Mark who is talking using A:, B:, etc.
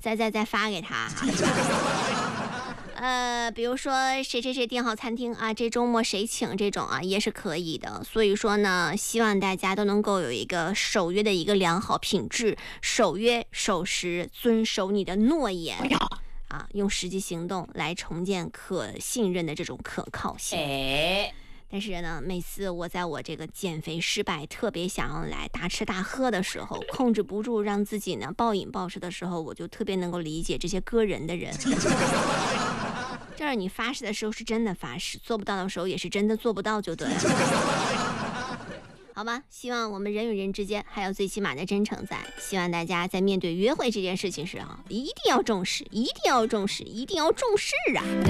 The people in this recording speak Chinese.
A: 再发给他。比如说谁谁谁订好餐厅啊，这周末谁请这种啊也是可以的。所以说呢，希望大家都能够有一个守约的一个良好品质，守约守时，遵守你的诺言啊，用实际行动来重建可信任的这种可靠性。但是呢，每次我在我这个减肥失败，特别想要来大吃大喝的时候，控制不住让自己呢暴饮暴食的时候，我就特别能够理解这些割人的人。这儿你发誓的时候是真的发誓，做不到的时候也是真的做不到就对了。好吧，希望我们人与人之间还有最起码的真诚在。希望大家在面对约会这件事情时啊，一定要重视，一定要重视，一定要重视啊！